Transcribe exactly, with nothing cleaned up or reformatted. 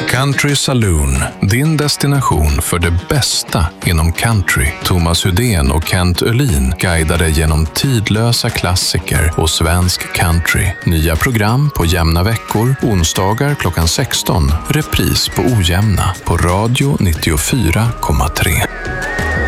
Country Saloon, din destination för det bästa inom country. Thomas Hudén och Kent Öhlin guidar dig genom tidlösa klassiker och svensk country. Nya program på jämna veckor, onsdagar klockan sexton, repris på ojämna på Radio nittiofyra komma tre.